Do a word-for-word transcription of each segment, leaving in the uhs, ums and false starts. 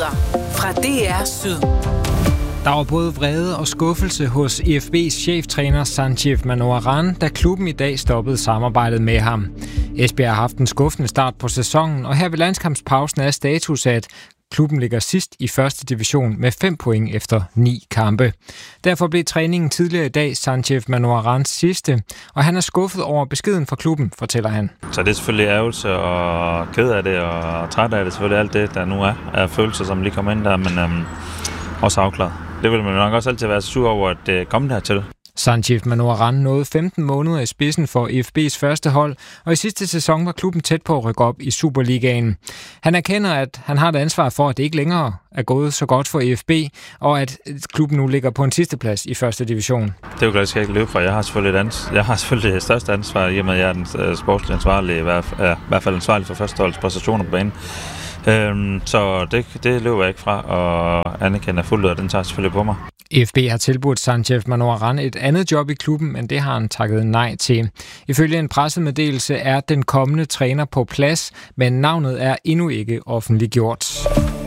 Nyheder fra D R Syd. Der var både vrede og skuffelse hos E F B's cheftræner Sanchev Manoaran, da klubben i dag stoppede samarbejdet med ham. Esbjerg har haft en skuffende start på sæsonen, og her ved landskampspausen er status, at klubben ligger sidst i første division med fem point efter ni kampe. Derfor blev træningen tidligere i dag Sanchev Manoarans sidste, og han er skuffet over beskeden fra klubben, fortæller han. Så det er selvfølgelig ærgelse og ked af det og træt af det, selvfølgelig alt det, der nu er, er følelser, som lige kommer ind der, men øhm, også afklaret. Det vil man nok også altid være sur over, at det kom dertil. Sanchev Manoaran nåede femten måneder i spidsen for E F B's første hold, og i sidste sæson var klubben tæt på at rykke op i Superligaen. Han erkender, at han har et ansvar for, at det ikke længere er gået så godt for E F B, og at klubben nu ligger på en sidste plads i første division. Det er jo klart, jeg ikke løbe fra. Jeg har selvfølgelig, et ans- jeg har selvfølgelig det største ansvar, i og med at jeg er den sportslige ansvarlige, i hvert fald, i hvert fald ansvarlig for førsteholdets præstationer på banen. Øhm, så det, det løber jeg ikke fra, og anerkender fuldt ud, og den tager selvfølgelig på mig. E F B har tilbudt Sanchev Manoaran et andet job i klubben, men det har han takket nej til. Ifølge en pressemeddelelse er den kommende træner på plads, men navnet er endnu ikke offentliggjort.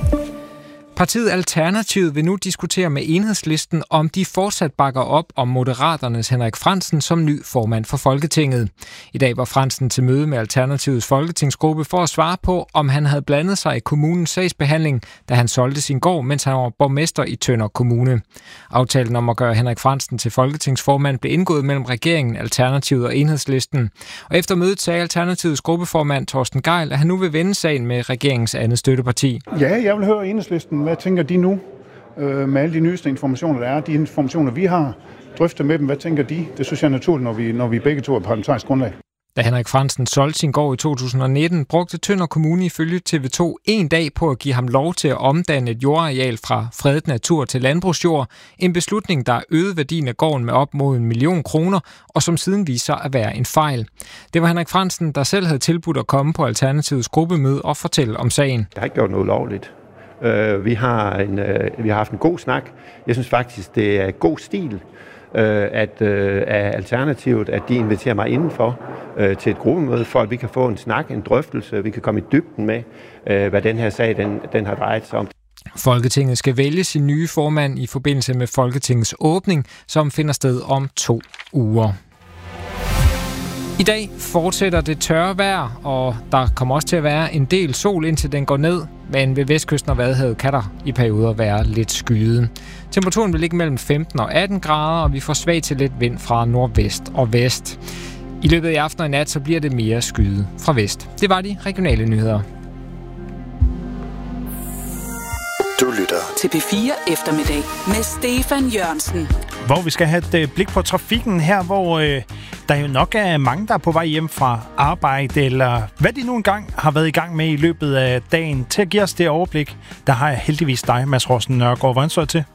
Partiet Alternativet vil nu diskutere med Enhedslisten, om de fortsat bakker op om Moderaternes Henrik Frandsen som ny formand for Folketinget. I dag var Frandsen til møde med Alternativets folketingsgruppe for at svare på, om han havde blandet sig i kommunens sagsbehandling, da han solgte sin gård, mens han var borgmester i Tønder Kommune. Aftalen om at gøre Henrik Frandsen til folketingsformand blev indgået mellem regeringen, Alternativet og Enhedslisten. Og efter mødet sagde Alternativets gruppeformand Torsten Gejl, at han nu vil vende sagen med regeringens andet støtteparti. Ja, jeg vil høre Enhedslisten. Hvad tænker de nu øh, med alle de nyeste informationer, der er? De informationer, vi har, drøftet med dem. Hvad tænker de? Det synes jeg er naturligt, når vi, når vi begge to er parlamentarisk grundlag. Da Henrik Frandsen solgte sin gård i to tusind og nitten, brugte Tønder Kommune ifølge T V to en dag på at give ham lov til at omdanne et jordareal fra fredet natur til landbrugsjord. En beslutning, der øgede værdien af gården med op mod en million kroner, og som siden viser sig at være en fejl. Det var Henrik Frandsen, der selv havde tilbudt at komme på Alternativets gruppemøde og fortælle om sagen. Jeg har ikke gjort noget lovligt. Uh, vi, har en, uh, vi har haft en god snak. Jeg synes faktisk, det er god stil, uh, at uh, af Alternativet, at de inviterer mig indenfor uh, til et gruppemøde, for at vi kan få en snak, en drøftelse, vi kan komme i dybden med, uh, hvad den her sag den, den har drejet sig om. Folketinget skal vælge sin nye formand i forbindelse med Folketingets åbning, som finder sted om to uger. I dag fortsætter det tørre vejr, og der kommer også til at være en del sol, indtil den går ned. Men ved vestkysten og Vadehavet kan der i perioder være lidt skyet. Temperaturen vil ligge mellem femten og atten grader, og vi får svag til lidt vind fra nordvest og vest. I løbet af aften og i nat så bliver det mere skyet fra vest. Det var de regionale nyheder. Du lytter til P fire Eftermiddag med Stefan Jørgensen. Hvor vi skal have et blik på trafikken her, hvor øh, der jo nok er mange, der er på vej hjem fra arbejde, eller hvad de nu engang har været i gang med i løbet af dagen. Til at give os det overblik, der har jeg heldigvis dig, Mads Rossen Nørgaard. Hvordan står det til?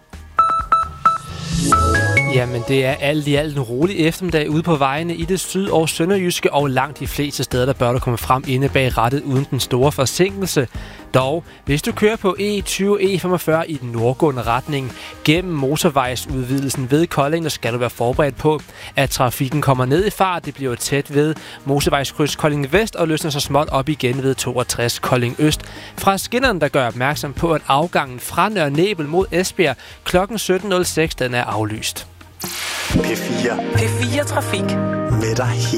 Jamen, det er alt i alt en rolig eftermiddag ude på vejene i det syd- og sønderjyske, og langt de fleste steder, der bør der komme frem inde bag rattet uden den store forsinkelse. Dog, hvis du kører på E tyve E femogfyrre i den nordgående retning gennem motorvejsudvidelsen ved Kolding, så skal du være forberedt på, at trafikken kommer ned i fart. Det bliver tæt ved motorvejskryds Kolding Vest og løsner sig småt op igen ved toogtres Kolding Øst. Fra skinnerne, der gør opmærksom på, at afgangen fra Nørre Nebel mod Esbjerg klokken sytten nul seks, den er aflyst. P fire. P fire Trafik. Med dig